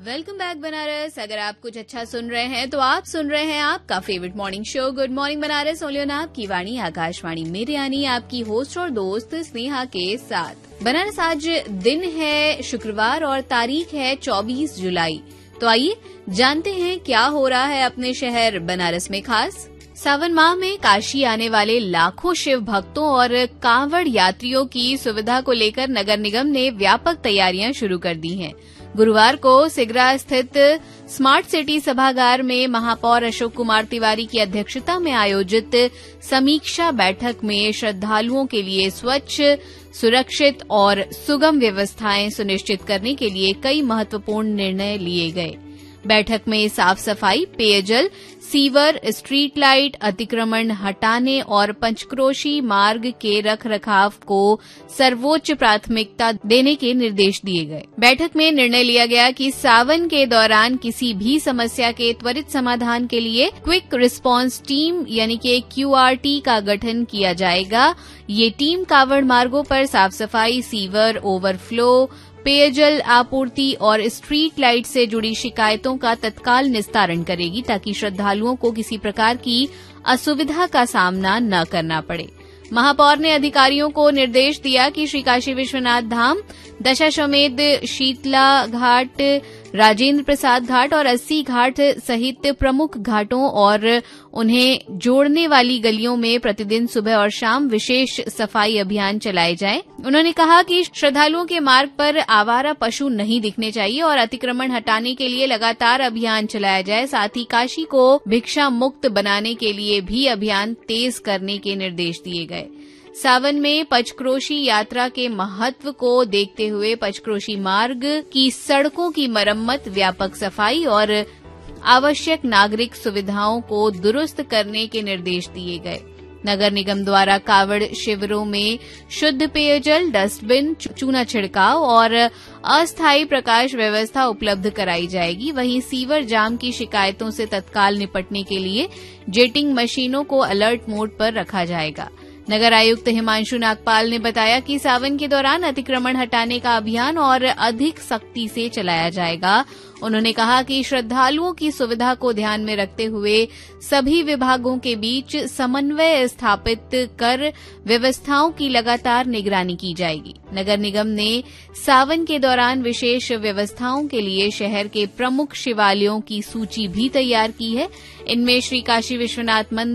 Welcome back Banaras. अगर आप कुछ अच्छा सुन रहे हैं तो आप सुन रहे हैं आपका favourite morning show good morning Banaras. ओलियन आपकी वाणी आकाशवाणी मेरे यानी आपकी होस्ट और दोस्त स्नेहा के साथ। बनारस आज दिन है शुक्रवार और तारीख है 24 जुलाई। तो आइए जानते हैं क्या हो रहा है अपने शहर बनारस में खास। सावन माह में काशी आने वाले लाखों शिव भक्तों और कांवड़ यात्रियों की सुविधा को लेकर नगर निगम ने व्यापक तैयारियां शुरू कर दी हैं। गुरुवार को सिगरा स्थित स्मार्ट सिटी सभागार में महापौर अशोक कुमार तिवारी की अध्यक्षता में आयोजित समीक्षा बैठक में श्रद्धालुओं के लिए स्वच्छ, सुरक्षित और सुगम व्यवस्थाएं सुनिश्चित करने के लिए कई महत्वपूर्ण निर्णय लिए गए। बैठक में साफ सफाई, पेयजल, सीवर, स्ट्रीट लाइट, अतिक्रमण हटाने और पंचक्रोशी मार्ग के रखरखाव को सर्वोच्च प्राथमिकता देने के निर्देश दिए गए। बैठक में निर्णय लिया गया कि सावन के दौरान किसी भी समस्या के त्वरित समाधान के लिए क्विक रिस्पांस टीम यानी कि QRT का गठन किया जाएगा। ये टीम कांवड़ मार्गों पर साफ सफाई, सीवर ओवरफ्लो, पेयजल आपूर्ति और स्ट्रीट लाइट से जुड़ी शिकायतों का तत्काल निस्तारण करेगी ताकि श्रद्धालुओं को किसी प्रकार की असुविधा का सामना न करना पड़े। महापौर ने अधिकारियों को निर्देश दिया कि श्री काशी विश्वनाथ धाम, दशाश्वमेध शीतला घाट, राजेंद्र प्रसाद घाट और 80 घाट सहित प्रमुख घाटों और उन्हें जोड़ने वाली गलियों में प्रतिदिन सुबह और शाम विशेष सफाई अभियान चलाए जाएं। उन्होंने कहा कि श्रद्धालुओं के मार्ग पर आवारा पशु नहीं दिखने चाहिए और अतिक्रमण हटाने के लिए लगातार अभियान चलाया जाए। साथ ही काशी को भिक्षा मुक्त बनाने के लिए भी अभियान तेज करने के निर्देश दिए गए। सावन में पंचक्रोशी यात्रा के महत्व को देखते हुए पंचक्रोशी मार्ग की सड़कों की मरम्मत, व्यापक सफाई और आवश्यक नागरिक सुविधाओं को दुरुस्त करने के निर्देश दिए गए। नगर निगम द्वारा कांवड़ शिविरों में शुद्ध पेयजल, डस्टबिन, चूना छिड़काव और अस्थायी प्रकाश व्यवस्था उपलब्ध कराई जाएगी। वहीं सीवर जाम की शिकायतों से तत्काल निपटने के लिए जेटिंग मशीनों को अलर्ट मोड पर रखा जाएगा। नगर आयुक्त हिमांशु नागपाल ने बताया कि सावन के दौरान अतिक्रमण हटाने का अभियान और अधिक सख्ती से चलाया जाएगा। उन्होंने कहा कि श्रद्धालुओं की सुविधा को ध्यान में रखते हुए सभी विभागों के बीच समन्वय स्थापित कर व्यवस्थाओं की लगातार निगरानी की जाएगी। नगर निगम ने सावन के दौरान विशेष व्यवस्थाओं के लिए शहर के प्रमुख शिवालयों की सूची भी तैयार की है। इनमें श्री काशी विश्वनाथ मंदिर,